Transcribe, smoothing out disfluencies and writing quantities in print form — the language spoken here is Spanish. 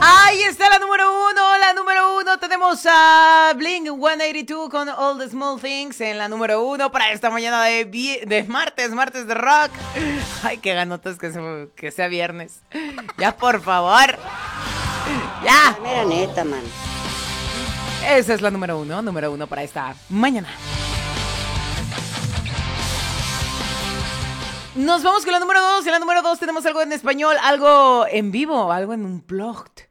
Ahí está la número uno. La número uno tenemos a Blink-182 con All the Small Things en la número uno para esta mañana de martes de rock. Ay, qué ganotas que sea viernes. Ya, por favor. Ya. Mira, neta, man. Esa es la número uno para esta mañana. Nos vamos con la número 2. En la número 2 tenemos algo en español, algo en vivo, algo en Unplugged.